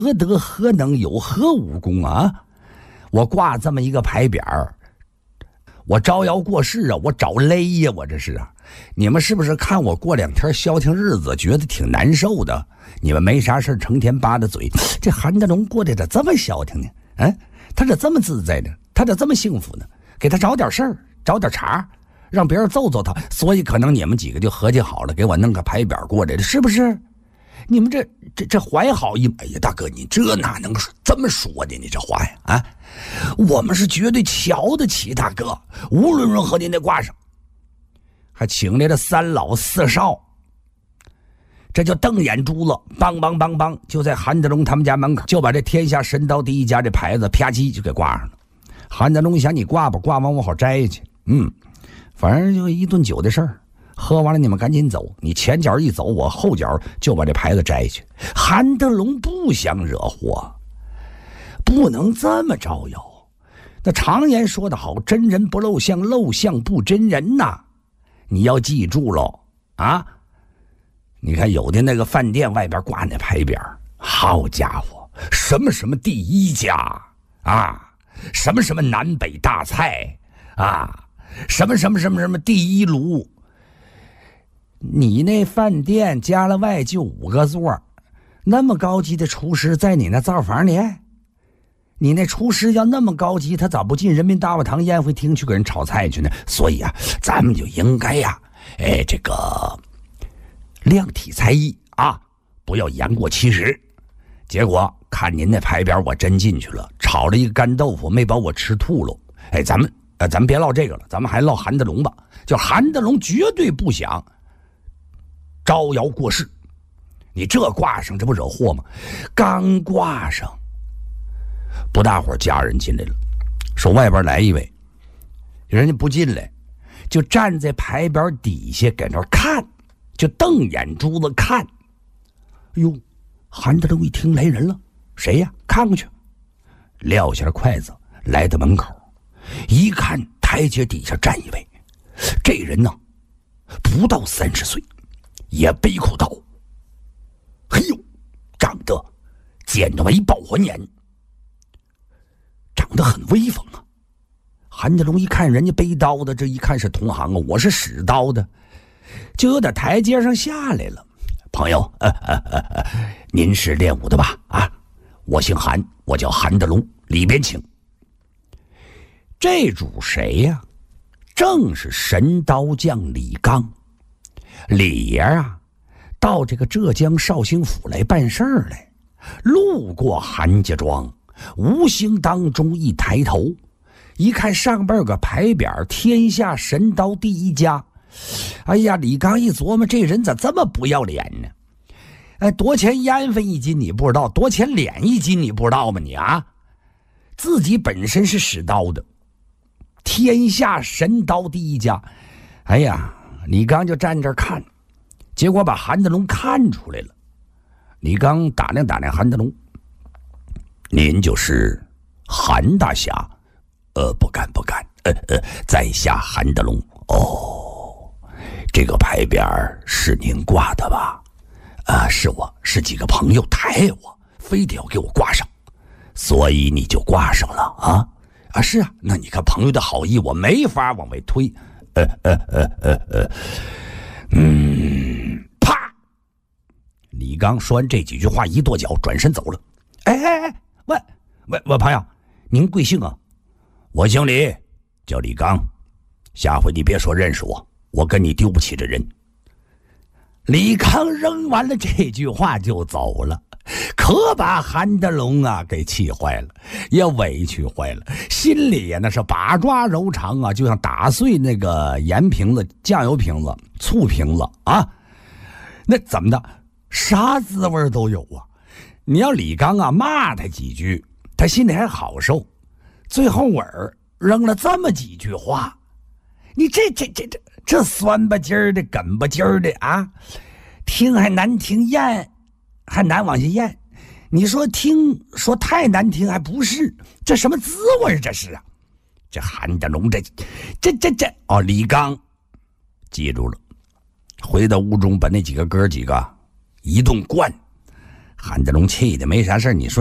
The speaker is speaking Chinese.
何德何能有何武功啊？我挂这么一个牌匾儿，我招摇过市啊，我找勒呀，我这是啊！你们是不是看我过两天消停日子，觉得挺难受的？你们没啥事成天扒着嘴，这韩德龙过得咋这么消停呢？他咋这么自在呢？他咋这么幸福呢？给他找点事儿，找点茬，让别人揍揍他。所以可能你们几个就合计好了，给我弄个牌匾过来了，是不是？你们这怀好意，哎呀，大哥，你这哪能这么说的？你这话呀，啊，我们是绝对瞧得起大哥，无论如何您得挂上。还请来了3老4少，这就瞪眼珠子，梆梆梆梆，就在韩德龙他们家门口，就把这天下神刀第一家这牌子啪叽就给挂上了。韩德龙想，你挂吧，挂完我好摘去。反正就一顿酒的事儿。喝完了你们赶紧走，你前脚一走，我后脚就把这牌子摘去。韩德龙不想惹祸，不能这么招摇。那常言说得好，真人不露相，露相不真人呐。你要记住喽啊！你看有的那个饭店外边挂那牌匾，好家伙，什么什么第一家啊，什么什么南北大菜啊，什么什么什么什么第一炉。你那饭店加了外就5个座，那么高级的厨师在你那灶房里？你那厨师要那么高级，他咋不进人民大会堂宴会厅去给人炒菜去呢？所以啊，咱们就应该呀，这个量体裁衣啊，不要言过其实。结果看您那牌匾，我真进去了，炒了一个干豆腐，没把我吃吐了。咱们别唠这个了，咱们还唠韩德龙吧。就韩德龙绝对不想招摇过市，你这挂上，这不惹祸吗？刚挂上，不大会儿家人进来了，说外边来一位，人家不进来，就站在牌匾底下搁那看，就瞪眼珠子看。哟，韩德龙一听来人了，谁呀？看过去，撂下了筷子，来到门口，一看台阶底下站一位，这人呢不到30岁，也背口刀，嘿呦，长得尖着眉，爆环眼，长得很威风啊。韩德龙一看人家背刀的，这一看是同行啊，我是使刀的，就有点台阶上下来了。朋友，您是练武的吧？啊，我姓韩，我叫韩德龙，里边请。这主谁呀？正是神刀匠李刚。李爷啊，到这个浙江绍兴府来办事儿来，路过韩家庄，无形当中一抬头，一看上边有个牌匾，天下神刀第一家。哎呀，李刚一琢磨，这人咋这么不要脸呢？多钱烟粉1斤你不知道，多钱脸1斤你不知道吗？你啊，自己本身是使刀的，天下神刀第一家。哎呀，李刚就站这儿看，结果把韩德龙看出来了。李刚打量打量韩德龙，您就是韩大侠？不敢，在下韩德龙。哦，这个牌匾是您挂的吧？是我，是几个朋友抬我，非得要给我挂上，所以你就挂上了啊？是啊，那你看朋友的好意，我没法往外推。啪！李刚说完这几句话，一跺脚，转身走了。喂，朋友，您贵姓啊？我姓李，叫李刚。下回你别说认识我，我跟你丢不起这人。李刚扔完了这句话就走了，可把韩德龙啊给气坏了，也委屈坏了，心里呀那是把抓揉肠啊，就像打碎那个盐瓶子、酱油瓶子、醋瓶子啊，那怎么的，啥滋味都有啊。你要李刚啊骂他几句，他心里还好受，最后尾扔了这么几句话，你这酸吧唧儿的、梗吧唧儿的啊，听还难听，咽还难往下咽。你说听说太难听还不是，这什么滋味这是啊？这韩德龙这李刚记住了，回到屋中把那几个哥几个一顿灌， 韩德龙气的没啥事，你说